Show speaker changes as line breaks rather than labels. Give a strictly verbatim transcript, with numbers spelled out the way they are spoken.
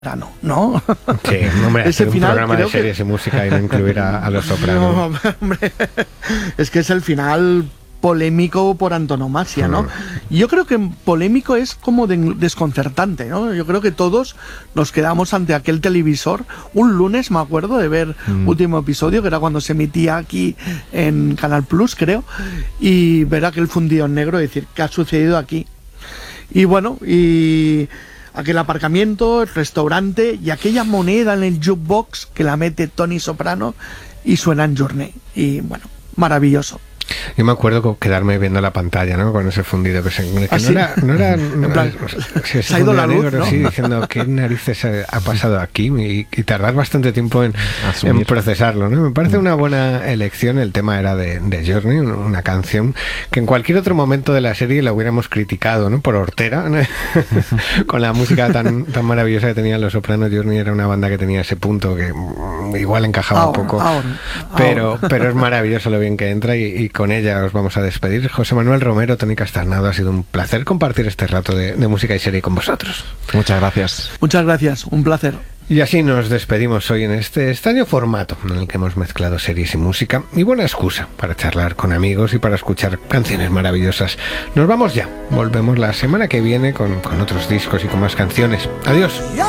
Soprano, ¿no?
Sí, hombre,
ese
hacer
final
un programa de
creo
series
que...
y música y no incluir a, a los Sopranos.
No, hombre, es que es el final polémico por antonomasia, ¿no?
Mm.
Yo creo que polémico es como de- desconcertante, ¿no? Yo creo que todos nos quedamos ante aquel televisor un lunes, me acuerdo de ver
Mm.
último episodio, que era cuando se emitía aquí en Canal Plus, creo, y ver aquel fundido en negro y decir, ¿qué ha sucedido aquí? Y bueno, y aquel aparcamiento, el restaurante y aquella moneda en el jukebox que la mete Tony Soprano y suena en Journey. Y bueno, maravilloso.
Yo me acuerdo con quedarme viendo la pantalla, ¿no? Con ese fundido que, se, que
¿Ah,
no,
sí?
era, no era... No
En plan,
era- sí, ese
se ha ido la
fundido
luz,
negro,
¿no?
sí, diciendo qué narices ha, ha pasado aquí y, y tardar bastante tiempo en,
Asumir.
en procesarlo, ¿no? Me parece una buena elección. El tema era de, de Journey, una canción que en cualquier otro momento de la serie la hubiéramos criticado, ¿no? Por hortera, ¿no? Con la música tan, tan maravillosa que tenían los Sopranos. Journey era una banda que tenía ese punto que mm, igual encajaba
Ahora,
un poco,
ahora,
pero,
ahora.
pero es maravilloso lo bien que entra y, y con ella os vamos a despedir. José Manuel Romero, Tony Castarnado, ha sido un placer compartir este rato de, de música y serie con vosotros.
Muchas gracias.
Muchas gracias, un placer.
Y así nos despedimos hoy en este extraño formato en el que hemos mezclado series y música y buena excusa para charlar con amigos y para escuchar canciones maravillosas. Nos vamos ya, volvemos la semana que viene con, con otros discos y con más canciones. Adiós.